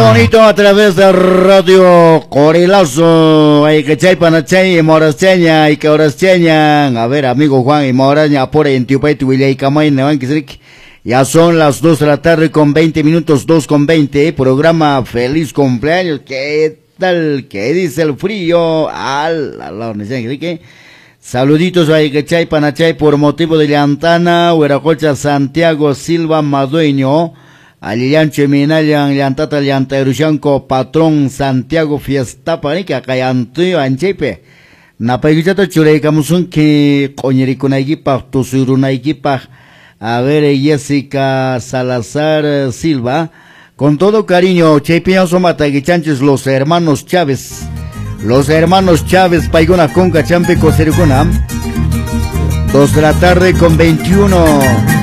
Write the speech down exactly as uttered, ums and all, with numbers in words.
bonito a través de Radio Corilazo. Hay que chay panachay y morascheña y que orascheña. A ver, amigo Juan y moraña por en Tiupay, Tuvilay, Camay, Nevan, ya son las dos de la tarde con veinte minutos, dos con veinte. Programa Feliz Cumpleaños. ¿Qué tal? ¿Qué dice el frío? Al, al, al, saluditos a Iguechay Panachay por motivo de Llantana, Hueracolcha Santiago Silva Madueño, a Lillanche Minayan, Llantata Llantairuchanco, Patrón Santiago Fiesta Panica, Cayantuyo Anchepe, Napaiguchata Chureikamusun, que Coñericunaiguipa, Tusurunaiquipa, a ver, Jessica Salazar Silva, con todo cariño, Chepiño Somataguichanches, los hermanos Chávez. Los hermanos Chávez, Paigona Conca, Champe, Cosericuna. Dos de la tarde con veintiuno.